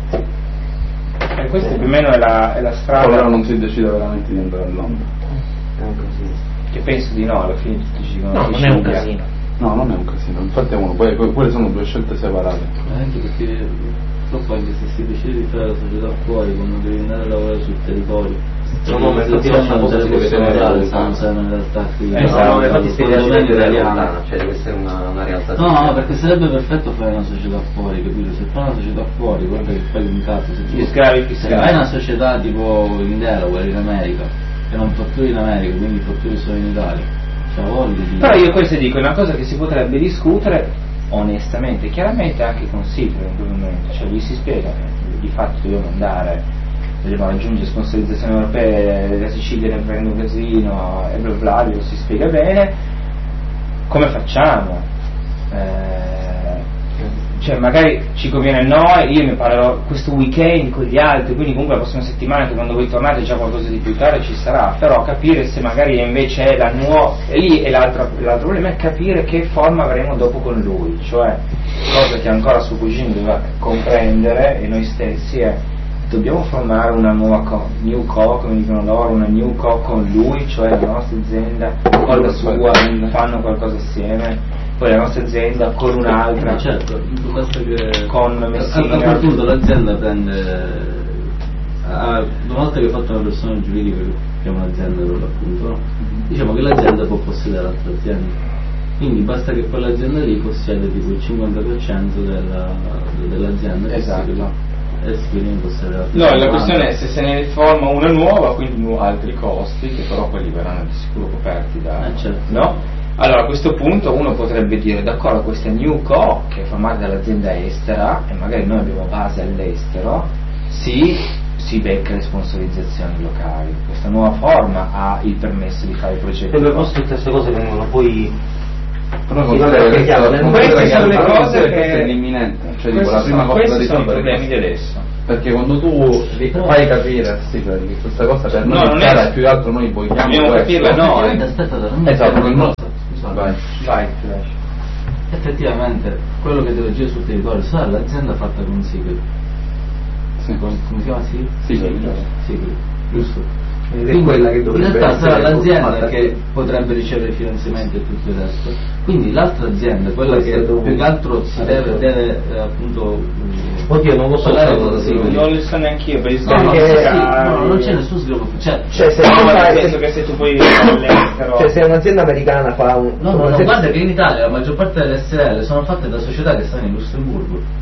E questa più o meno è la strada. Però non si decide veramente di andare a Londra. Che penso di no, alla fine tutti ci dicono no, non è un casino. No, non è un casino, infatti è uno, poi quelle sono due scelte separate. Anche perché purtroppo anche se si decide di fare la società fuori, quando devi andare a lavorare sul territorio, ma non sarebbe possibile, non serve in realtà qui. No, infatti cioè deve essere una realtà. No, perché sarebbe perfetto fare una società fuori, capito? Se fai una società fuori, guarda che fai un cazzo. Gli sgravi fiscali. Se fai una società tipo in Delaware, in America, che non fatturi in America, quindi fatturi solo in Italia. Però io questo dico, è una cosa che si potrebbe discutere onestamente, chiaramente anche con Silvio in quel momento, cioè gli si spiega che di fatto dobbiamo andare, dobbiamo raggiungere sponsorizzazioni europee, la Sicilia ne prende un casino e bla bla, lo si spiega bene, come facciamo? Cioè magari ci conviene a noi, io ne parlerò questo weekend con gli altri, quindi comunque la prossima settimana che quando voi tornate già qualcosa di più chiaro ci sarà, però capire se magari invece è la nuova, e lì è l'altro problema è capire che forma avremo dopo con lui, cioè cosa che ancora suo cugino doveva comprendere e noi stessi è dobbiamo formare una nuova new co, come dicono loro, una new co con lui, cioè la nostra azienda con la sua, fanno qualcosa assieme, poi la nostra azienda con un'altra, certo, basta che con Messina. a quel punto l'azienda prende una volta che hai fatto una persona giuridica che è un'azienda per l'appunto, no? Diciamo che l'azienda può possedere altre aziende, quindi basta che quell'azienda lì possiede tipo il 50% dell'azienda, esatto, e Skyrim possiede altre. No, la questione è se ne forma una nuova, quindi altri costi, che però quelli verranno di sicuro coperti da... certo. No? Allora a questo punto uno potrebbe dire d'accordo, questa new co che è formata dall'azienda estera e magari noi abbiamo base all'estero, si becca le sponsorizzazioni locali. Questa nuova forma ha il permesso di fare i progetti. E per posto tutte queste cose vengono poi... Però queste sono le cose che è l'imminente, cioè dico, la prima cosa da questi sono i risolvere problemi di adesso. perché quando tu fai capire a Stifler che questa cosa per No, noi non è chiara, è- più che altro noi vogliamo dobbiamo questo. capirla, no, Aspetta, non Esatto, è il nostro. Vai. Vai, Flash. effettivamente quello che deve agire sul territorio sarà l'azienda fatta con Sigel. Sì. Come si chiama Sigel? Sigel, giusto? Ed è quella che in dovrebbe realtà sarà essere l'azienda formata. che potrebbe ricevere finanziamenti e tutto il resto, quindi l'altra azienda, quella Questo che è dovuto. più che altro si deve appunto Oddio, non lo so parlare cosa con sì, Sigel. Non lo so neanche io, per No, Perché- non c'è nessun sviluppo, Cioè se tu nel fai- senso che se tu puoi all'estero. cioè se un'azienda americana fa un... no, guarda che in Italia la maggior parte delle SL sono fatte da società che stanno in Lussemburgo.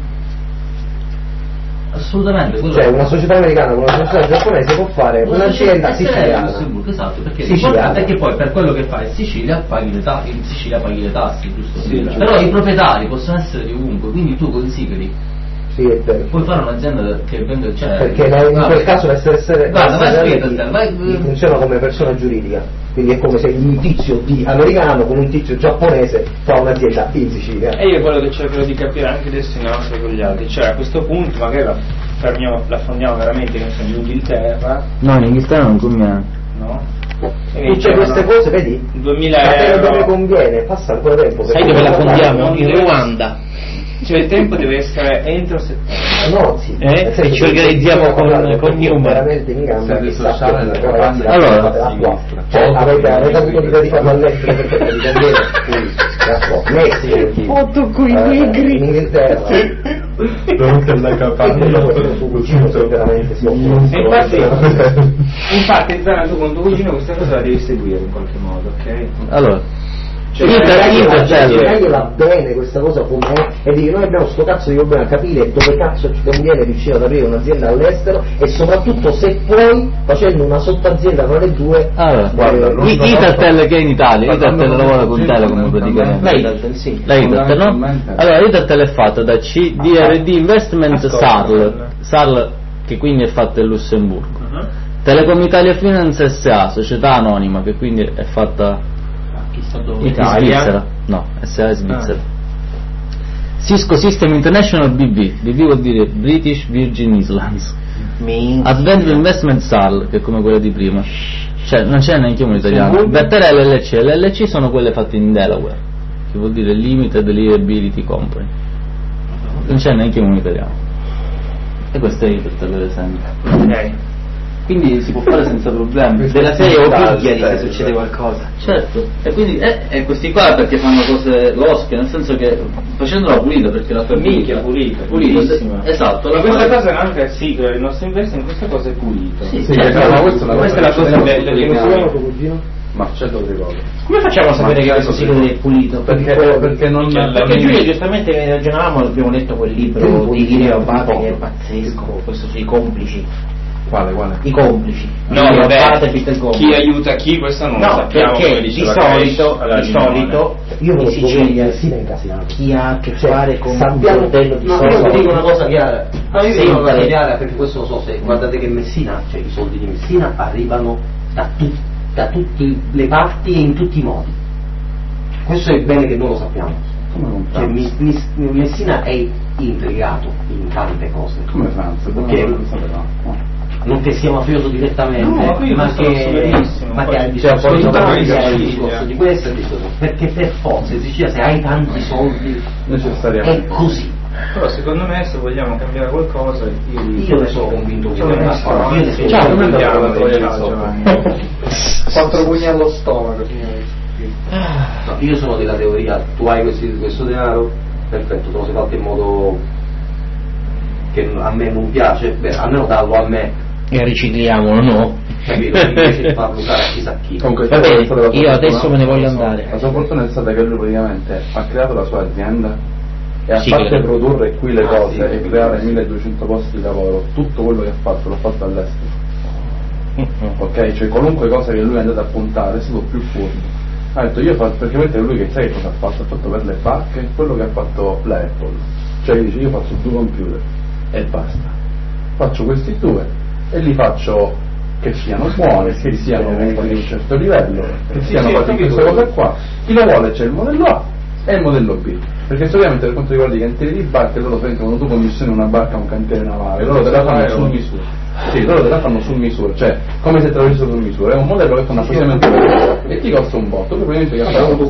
Assolutamente, quello Cioè una società americana con una società giapponese può fare un'azienda siciliana. Esatto, perché Siciliana. l'importante è che poi per quello che fai in Sicilia paghi in Sicilia paghi le tasse, giusto? Sì, giusto. Però i proprietari possono essere di ovunque, quindi tu con Sigli Sì, è vero. puoi fare un'azienda che vende, cioè Perché in quel caso l'SRL guarda, vai su internet, vai- funziona come persona giuridica, quindi è come se un tizio di americano con un tizio giapponese fa un'azienda in Sicilia. E io quello che cerco di capire anche adesso in nostri con gli altri, cioè a questo punto magari la fondiamo veramente che ne so, in Inghilterra, No, in Inghilterra non conviene. no? Tutte queste cose, vedi? 2000 Sapere euro. dove conviene, passa ancora tempo. Sai dove la fondiamo? In deve- Ruanda. Cioè il tempo deve essere entro settembre. No, sì. E ci organizziamo con Newman. veramente in gamba Sede che sociale sappia, della ragazzi, Ruanda. Allora, la sinistra. Cioè, avete avuto di dedicarlo all'estero perché vi conviene Messico, Foto coi negri. in Inghilterra. Quello suo cugino veramente si offre. E infatti Zara, tu con tuo cugino questa cosa la devi seguire in qualche modo, ok? Allora, Cioè, Intertel. spiegagliela bene questa cosa com'è e dici noi abbiamo sto cazzo di problema a capire dove cazzo ci conviene riuscire ad aprire un'azienda all'estero e soprattutto se poi facendo una sottoazienda tra le due allora, Guarda, Italtel che è in Italia, Italtel lavora con Telecom la praticamente. Italtel, sì. La Italtel, no? Allora, Italtel è fatta da CDRD Investment SARL, che quindi è fatta in Lussemburgo. Telecom Italia Finance SA, società anonima, che quindi è fatta in Svizzera. No, SA è Svizzera. Cisco System International BV vuol dire British Virgin Islands. Advent Investment SARL, che è come quella di prima. Cioè, non c'è neanche uno italiano. Bettere LLC. LLC sono quelle fatte in Delaware, che vuol dire Limited Liability Company. Non c'è neanche uno italiano. E questo è Italtel, per esempio. Ok. Quindi si può fare senza problemi. Della serie o picchiali se succede qualcosa. Certo, e quindi e questi qua perché fanno cose losche, nel senso che facendola pulita, perché la fai Minchia, pulita, pulitissima. Esatto, la Questa fai- cosa è anche sì, il nostro investo in questa cosa è pulito. Sì, Sì, certo. ma questa Questa è la cosa bella che Come si noi- chiama tuo cugino? Marcello Tricolo. Come facciamo a sapere che questo sito è pulito? Perché non Perché Giulio giustamente che ragionavamo abbiamo letto quel libro di Irene Abate che è pazzesco, questo sui complici. Quale? I complici. No, Irene vabbè, Abate, Peter Gomez. chi aiuta chi, questo non lo No, sappiamo, come perché di diceva solito, Crash alla di Limone. solito Io in non Sicilia Messina è incasinato. chi ha a che Cioè, fare con un sappiamo- bordello di no, soldi. io Io vi dico una cosa chiara, no, io vi dico una cosa Sempre. chiara perché questo lo so, se guardate che Messina, cioè i soldi di Messina arrivano da tutte le parti e in tutti i modi. Questo è bene che noi lo sappiamo. Cioè, Messina è intrigato in tante cose. Come Franza? Perché- Non sapevamo. Non che sia mafioso direttamente, No, qui ma questo lo so che benissimo, ma poi che ha il c'è discorso poi di tutta la Italia, il Sicilia. discorso di questo e di quello. Perché per forza in Sicilia se hai tanti soldi è Necessariamente. così. Però secondo me se vogliamo cambiare qualcosa Io ne sono convinto che Sono io d'accordo. ne sono Ciao, convinto. Andiamo, la troia di ciao, sotto. Giovanni. 4 pugni allo stomaco, signori. No, io sono della teoria, tu hai questo denaro, perfetto, te lo sei fatto in modo che a me non piace, beh, almeno dallo a me, E ricicliamolo, no? capito? Invece di farlo usare a chissà chi. Comunque, Va sai qual è bene, stata la sua io fortuna? adesso me ne voglio andare. La sua fortuna è stata che lui praticamente ha creato la sua azienda e a Sì, parte credo. produrre qui le cose sì, e creare 1200 posti di lavoro, tutto quello che ha fatto l'ha fatto all'estero. Ok? Cioè qualunque cosa che lui è andato a puntare è stato più furbo. Ha detto io faccio, praticamente lui che sai che cosa ha fatto? Ha fatto per le barche quello che ha fatto l'Apple. Cioè dice io faccio 2 computer e basta. Faccio questi 2 e li faccio che siano buoni, che siano comunque di un certo livello, che siano fatti questa cosa qua. Chi lo vuole c'è il modello A e il modello B. Perché solitamente per quanto riguarda i cantieri di barche loro quando tu commissioni una barca a un cantiere navale, loro te la fanno su misura. Sì, loro te la fanno su misura, cioè come se te l'avessero su misura, è un modello che fanno appositamente per te e ti costa un botto, tu praticamente che fai